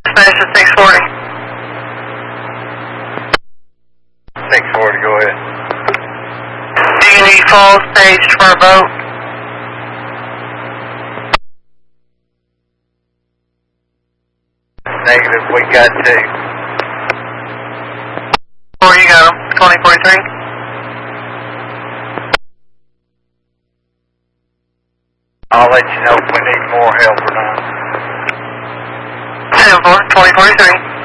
Finish at 640. 640, go ahead. Do you need full stage for a vote? Negative, we got 2. Where you got them? 2043? I'll let you know if we need more help or not. 10-4, 2043.